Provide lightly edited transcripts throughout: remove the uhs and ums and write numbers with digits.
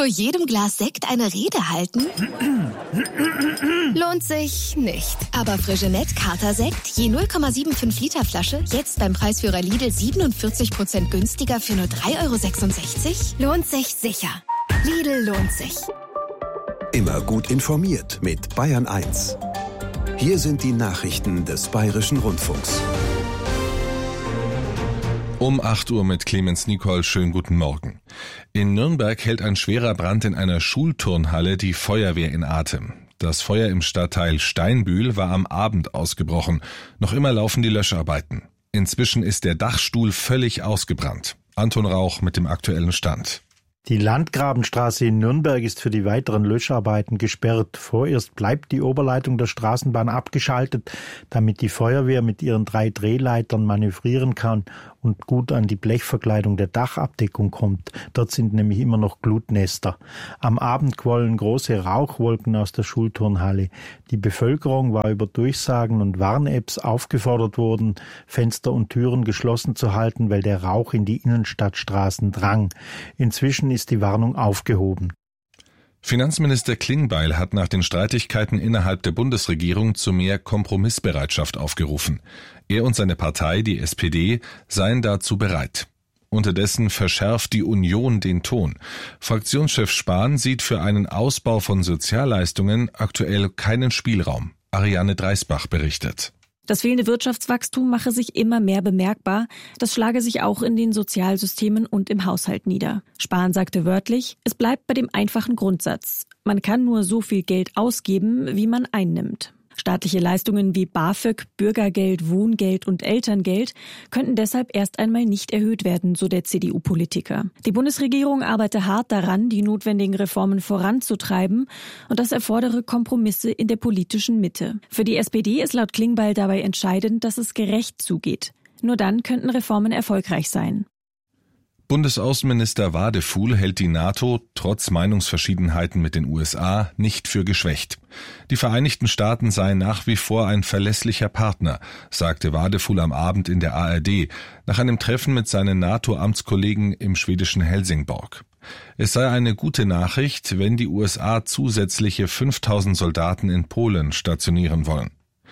Vor jedem Glas Sekt eine Rede halten? Lohnt sich nicht. Aber Freixenet Kater-Sekt, je 0,75 Liter Flasche, jetzt beim Preisführer Lidl 47% günstiger für nur 3,66 €? Lohnt sich sicher. Lidl lohnt sich. Immer gut informiert mit Bayern 1. Hier sind die Nachrichten des Bayerischen Rundfunks. Um 8 Uhr mit Clemens Nicol. Schönen guten Morgen. In Nürnberg hält ein schwerer Brand in einer Schulturnhalle die Feuerwehr in Atem. Das Feuer im Stadtteil Steinbühl war am Abend ausgebrochen. Noch immer laufen die Löscharbeiten. Inzwischen ist der Dachstuhl völlig ausgebrannt. Anton Rauch mit dem aktuellen Stand. Die Landgrabenstraße in Nürnberg ist für die weiteren Löscharbeiten gesperrt. Vorerst bleibt die Oberleitung der Straßenbahn abgeschaltet, damit die Feuerwehr mit ihren 3 Drehleitern manövrieren kann und gut an die Blechverkleidung der Dachabdeckung kommt. Dort sind nämlich immer noch Glutnester. Am Abend quollen große Rauchwolken aus der Schulturnhalle. Die Bevölkerung war über Durchsagen und Warn-Apps aufgefordert worden, Fenster und Türen geschlossen zu halten, weil der Rauch in die Innenstadtstraßen drang. Inzwischen ist die Warnung aufgehoben. Finanzminister Klingbeil hat nach den Streitigkeiten innerhalb der Bundesregierung zu mehr Kompromissbereitschaft aufgerufen. Er und seine Partei, die SPD, seien dazu bereit. Unterdessen verschärft die Union den Ton. Fraktionschef Spahn sieht für einen Ausbau von Sozialleistungen aktuell keinen Spielraum. Ariane Dreisbach berichtet. Das fehlende Wirtschaftswachstum mache sich immer mehr bemerkbar. Das schlage sich auch in den Sozialsystemen und im Haushalt nieder. Spahn sagte wörtlich, es bleibt bei dem einfachen Grundsatz. Man kann nur so viel Geld ausgeben, wie man einnimmt. Staatliche Leistungen wie BAföG, Bürgergeld, Wohngeld und Elterngeld könnten deshalb erst einmal nicht erhöht werden, so der CDU-Politiker. Die Bundesregierung arbeite hart daran, die notwendigen Reformen voranzutreiben, und das erfordere Kompromisse in der politischen Mitte. Für die SPD ist laut Klingbeil dabei entscheidend, dass es gerecht zugeht. Nur dann könnten Reformen erfolgreich sein. Bundesaußenminister Wadefuhl hält die NATO trotz Meinungsverschiedenheiten mit den USA nicht für geschwächt. Die Vereinigten Staaten seien nach wie vor ein verlässlicher Partner, sagte Wadefuhl am Abend in der ARD nach einem Treffen mit seinen NATO-Amtskollegen im schwedischen Helsingborg. Es sei eine gute Nachricht, wenn die USA zusätzliche 5.000 Soldaten in Polen stationieren wollen.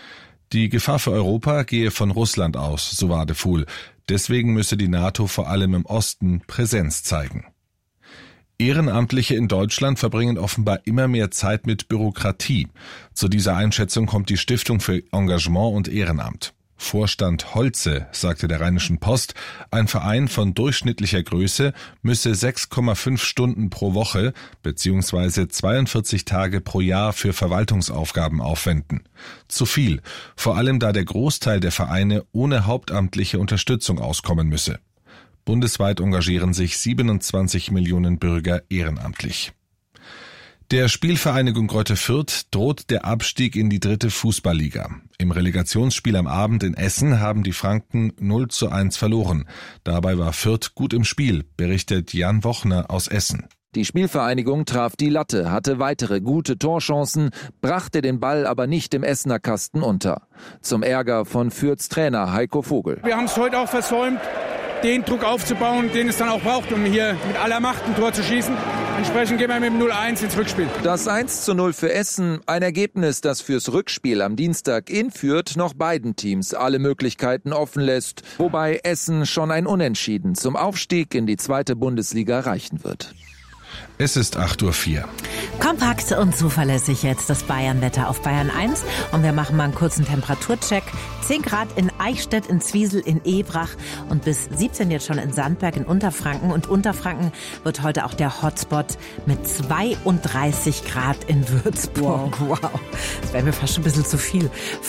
Die Gefahr für Europa gehe von Russland aus, so Wadefuhl. Deswegen müsse die NATO vor allem im Osten Präsenz zeigen. Ehrenamtliche in Deutschland verbringen offenbar immer mehr Zeit mit Bürokratie. Zu dieser Einschätzung kommt die Stiftung für Engagement und Ehrenamt. Vorstand Holze sagte der Rheinischen Post, ein Verein von durchschnittlicher Größe müsse 6,5 Stunden pro Woche bzw. 42 Tage pro Jahr für Verwaltungsaufgaben aufwenden. Zu viel, vor allem da der Großteil der Vereine ohne hauptamtliche Unterstützung auskommen müsse. Bundesweit engagieren sich 27 Millionen Bürger ehrenamtlich. Der Spielvereinigung Greuther Fürth droht der Abstieg in die 3. Fußballliga. Im Relegationsspiel am Abend in Essen haben die Franken 0:1 verloren. Dabei war Fürth gut im Spiel, berichtet Jan Wochner aus Essen. Die Spielvereinigung traf die Latte, hatte weitere gute Torchancen, brachte den Ball aber nicht im Essener Kasten unter. Zum Ärger von Fürths Trainer Heiko Vogel. Wir haben es heute auch versäumt, den Druck aufzubauen, den es dann auch braucht, um hier mit aller Macht ein Tor zu schießen. Entsprechend gehen wir mit dem 0:1 ins Rückspiel. Das 1:0 für Essen, ein Ergebnis, das fürs Rückspiel am Dienstag in Fürth noch beiden Teams alle Möglichkeiten offen lässt, wobei Essen schon ein Unentschieden zum Aufstieg in die 2. Bundesliga reichen wird. Es ist 8:04 Uhr. Kompakt und zuverlässig jetzt das Bayernwetter auf Bayern 1. Und wir machen mal einen kurzen Temperaturcheck. 10 Grad in Eichstätt, in Zwiesel, in Ebrach und bis 17 jetzt schon in Sandberg in Unterfranken. Und Unterfranken wird heute auch der Hotspot mit 32 Grad in Würzburg. Wow. Das wäre mir fast schon ein bisschen zu viel.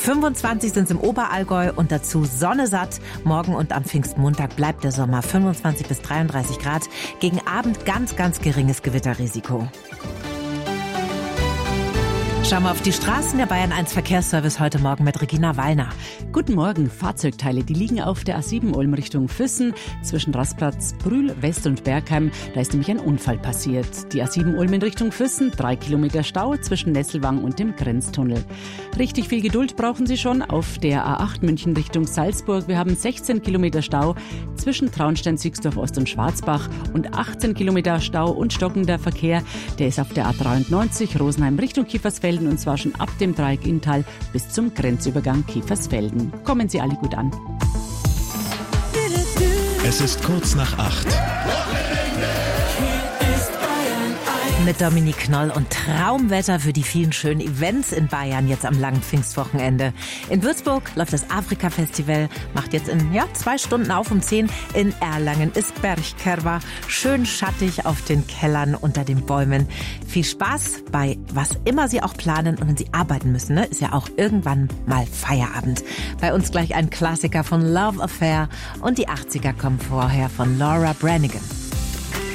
25 sind es im Oberallgäu und dazu Sonne satt. Morgen und am Pfingstmontag bleibt der Sommer 25 bis 33 Grad. Gegen Abend ganz, ganz geringes Gewitterrisiko. Schauen wir auf die Straßen. Der Bayern 1 Verkehrsservice heute Morgen mit Regina Wallner. Guten Morgen. Fahrzeugteile, die liegen auf der A7 Ulm Richtung Füssen zwischen Rastplatz, Brühl, West und Bergheim. Da ist nämlich ein Unfall passiert. Die A7 Ulm in Richtung Füssen, 3 Kilometer Stau zwischen Nesselwang und dem Grenztunnel. Richtig viel Geduld brauchen Sie schon auf der A8 München Richtung Salzburg. Wir haben 16 Kilometer Stau zwischen Traunstein, Sixdorf Ost und Schwarzbach und 18 Kilometer Stau und stockender Verkehr. Der ist auf der A93 Rosenheim Richtung Kiefersfelden und zwar schon ab dem Dreieck Inntal bis zum Grenzübergang Kiefersfelden. Kommen Sie alle gut an. Es ist kurz nach 8. Mit Dominique Knoll und Traumwetter für die vielen schönen Events in Bayern jetzt am langen Pfingstwochenende. In Würzburg läuft das Afrika-Festival, macht jetzt in 2 Stunden auf um 10. In Erlangen ist Bergkerwa, schön schattig auf den Kellern unter den Bäumen. Viel Spaß bei was immer Sie auch planen und wenn Sie arbeiten müssen, ist ja auch irgendwann mal Feierabend. Bei uns gleich ein Klassiker von Love Affair und die 80er kommen vorher von Laura Branigan.